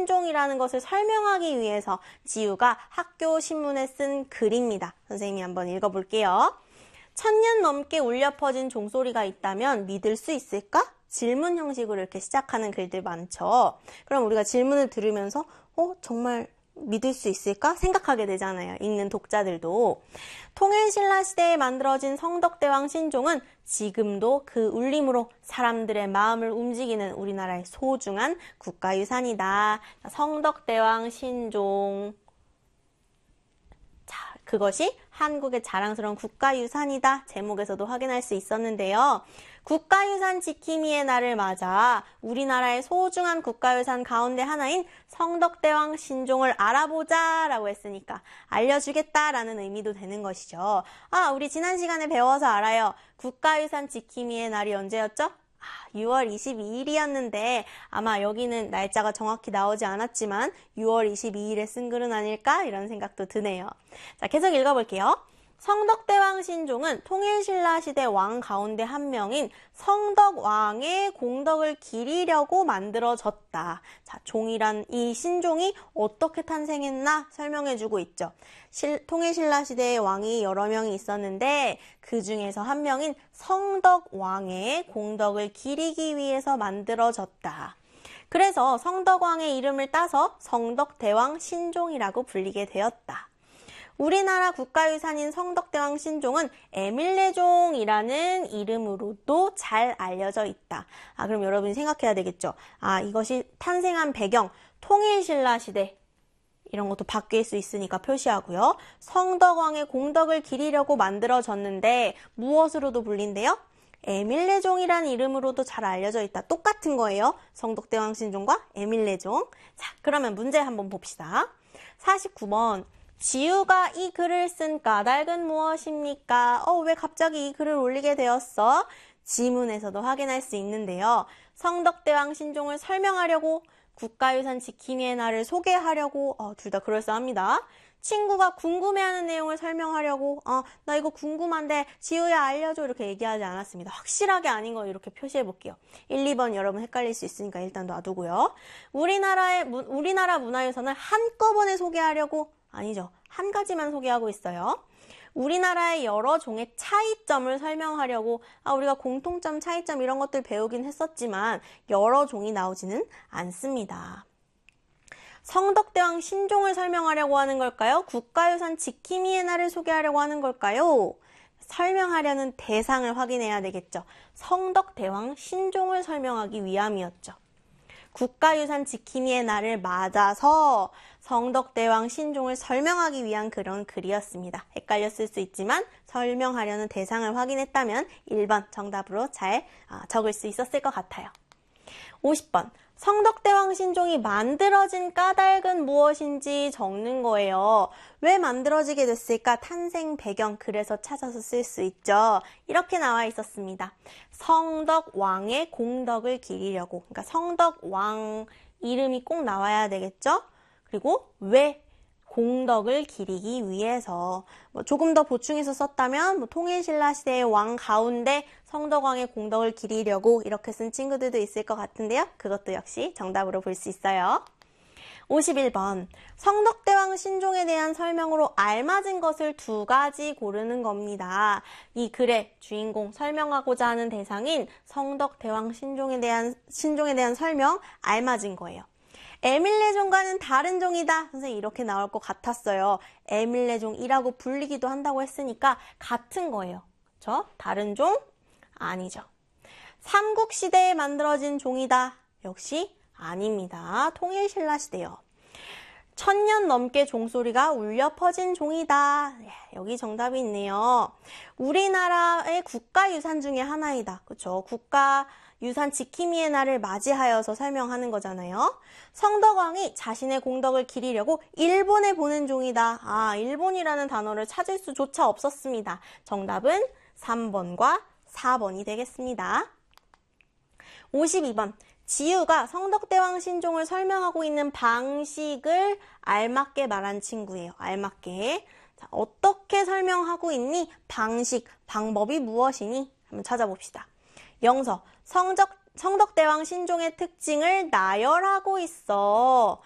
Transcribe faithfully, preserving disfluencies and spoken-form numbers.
신종이라는 것을 설명하기 위해서 지우가 학교 신문에 쓴 글입니다. 선생님이 한번 읽어볼게요. 천년 넘게 울려 퍼진 종소리가 있다면 믿을 수 있을까? 질문 형식으로 이렇게 시작하는 글들 많죠. 그럼 우리가 질문을 들으면서 어? 정말 믿을 수 있을까? 생각하게 되잖아요. 읽는 독자들도. 통일신라 시대에 만들어진 성덕대왕 신종은 지금도 그 울림으로 사람들의 마음을 움직이는 우리나라의 소중한 국가유산이다. 성덕대왕 신종. 자, 그것이 한국의 자랑스러운 국가유산이다. 제목에서도 확인할 수 있었는데요. 국가유산 지킴이의 날을 맞아 우리나라의 소중한 국가유산 가운데 하나인 성덕대왕 신종을 알아보자 라고 했으니까 알려주겠다라는 의미도 되는 것이죠. 아, 우리 지난 시간에 배워서 알아요. 국가유산 지킴이의 날이 언제였죠? 아, 유월 이십이일이었는데 아마 여기는 날짜가 정확히 나오지 않았지만 유월 이십이일에 쓴 글은 아닐까? 이런 생각도 드네요. 자, 계속 읽어볼게요. 성덕대왕 신종은 통일신라 시대 왕 가운데 한 명인 성덕왕의 공덕을 기리려고 만들어졌다. 자, 종이란 이 신종이 어떻게 탄생했나 설명해주고 있죠. 실, 통일신라 시대의 왕이 여러 명이 있었는데 그 중에서 한 명인 성덕왕의 공덕을 기리기 위해서 만들어졌다. 그래서 성덕왕의 이름을 따서 성덕대왕 신종이라고 불리게 되었다. 우리나라 국가유산인 성덕대왕 신종은 에밀레종이라는 이름으로도 잘 알려져 있다. 아, 그럼 여러분이 생각해야 되겠죠. 아, 이것이 탄생한 배경, 통일신라 시대. 이런 것도 바뀔 수 있으니까 표시하고요. 성덕왕의 공덕을 기리려고 만들어졌는데 무엇으로도 불린대요? 에밀레종이라는 이름으로도 잘 알려져 있다. 똑같은 거예요. 성덕대왕 신종과 에밀레종. 자, 그러면 문제 한번 봅시다. 사십구 번. 지우가 이 글을 쓴 까닭은 무엇입니까? 어, 왜 갑자기 이 글을 올리게 되었어? 지문에서도 확인할 수 있는데요. 성덕대왕 신종을 설명하려고, 국가유산 지킴이의 날을 소개하려고, 어, 둘 다 그럴싸합니다. 친구가 궁금해하는 내용을 설명하려고, 어, 나 이거 궁금한데 지우야 알려줘 이렇게 얘기하지 않았습니다. 확실하게 아닌 거 이렇게 표시해 볼게요. 일, 이 번 여러분 헷갈릴 수 있으니까 일단 놔두고요. 우리나라의, 우리나라 문화유산을 한꺼번에 소개하려고, 아니죠. 한 가지만 소개하고 있어요. 우리나라의 여러 종의 차이점을 설명하려고 아, 우리가 공통점, 차이점 이런 것들 배우긴 했었지만 여러 종이 나오지는 않습니다. 성덕대왕 신종을 설명하려고 하는 걸까요? 국가유산 지킴이의 날을 소개하려고 하는 걸까요? 설명하려는 대상을 확인해야 되겠죠. 성덕대왕 신종을 설명하기 위함이었죠. 국가유산 지킴이의 날을 맞아서 성덕대왕 신종을 설명하기 위한 그런 글이었습니다. 헷갈렸을 수 있지만 설명하려는 대상을 확인했다면 일 번 정답으로 잘 적을 수 있었을 것 같아요. 오십 번. 성덕대왕 신종이 만들어진 까닭은 무엇인지 적는 거예요. 왜 만들어지게 됐을까? 탄생 배경 그래서 찾아서 쓸 수 있죠. 이렇게 나와 있었습니다. 성덕왕의 공덕을 기리려고. 그러니까 성덕왕 이름이 꼭 나와야 되겠죠. 그리고 왜? 공덕을 기리기 위해서. 뭐 조금 더 보충해서 썼다면 뭐 통일신라 시대의 왕 가운데 성덕왕의 공덕을 기리려고 이렇게 쓴 친구들도 있을 것 같은데요. 그것도 역시 정답으로 볼 수 있어요. 오십일 번. 성덕대왕 신종에 대한 설명으로 알맞은 것을 두 가지 고르는 겁니다. 이 글의 주인공 설명하고자 하는 대상인 성덕대왕 신종에 대한, 신종에 대한 설명 알맞은 거예요. 에밀레종과는 다른 종이다. 선생님 이렇게 나올 것 같았어요. 에밀레종이라고 불리기도 한다고 했으니까 같은 거예요. 그렇죠? 다른 종? 아니죠. 삼국시대에 만들어진 종이다. 역시 아닙니다. 통일신라 시대요. 천년 넘게 종소리가 울려 퍼진 종이다. 여기 정답이 있네요. 우리나라의 국가유산 중에 하나이다. 그렇죠? 국가유산 지킴이의 날을 맞이하여서 설명하는 거잖아요. 성덕왕이 자신의 공덕을 기리려고 일본에 보낸 종이다. 아, 일본이라는 단어를 찾을 수조차 없었습니다. 정답은 삼 번과 사 번이 되겠습니다. 오십이 번. 지우가 성덕대왕 신종을 설명하고 있는 방식을 알맞게 말한 친구예요. 알맞게. 자, 어떻게 설명하고 있니? 방식, 방법이 무엇이니? 한번 찾아봅시다. 영서, 성적, 성덕대왕 신종의 특징을 나열하고 있어.